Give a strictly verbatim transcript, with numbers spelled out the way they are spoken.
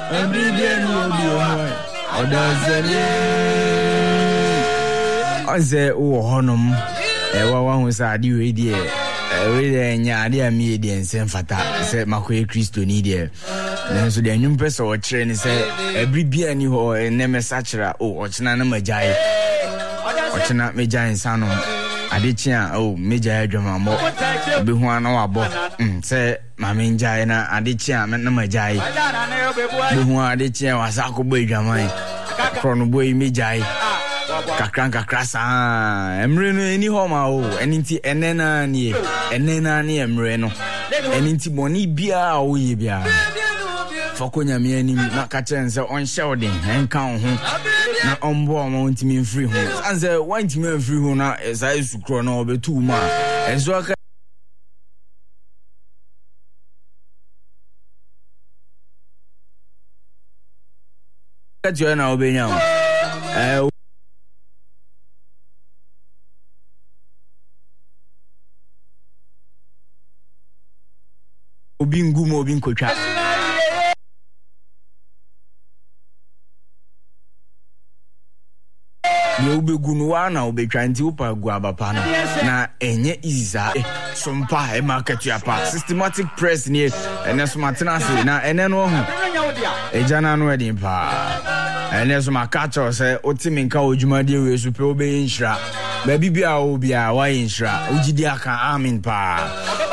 every day no be one odazani oze wo honom e wa wa hu sa ade we die e we de nya ade ami de ensem fata se makoye Kristo ni de nanso de anwum pese o kire ni se every bia ni ho ne mesachira o o china na majai o china majai nsano ade chia o majai adwamamo be hu ana wabo mm se mama njai na ade chia na majai be hu ade chia wasa akobọ adwaman krono boy majai kakranka krasa emre no eni homa o eninti enena ni enena ni emre no eninti boni bia o ye bia fokonya me ani na ka chense on shouting enka ho na ombo ma ntimi free ho sanze wantimi free ho na esa esukro na obetu ma enso aka ka jona obenya eh obi ngumo obi nkotwa ye ubegu no wa na obetwa nti upa gu abapa no na enye iza sompa e market apa systematic press ni ene so matenase na ene no ho ejana no edin pa ene so makacho se otimi nka odwumade we so pe obe inshra ba bibia obia wa inshra ugidi aka amen pa